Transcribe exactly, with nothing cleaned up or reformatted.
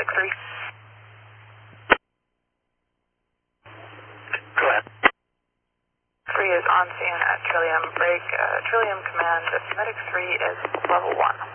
Medic three. Go ahead. three is on scene at Trillium. Break, uh, Trillium command, Medic three is level one.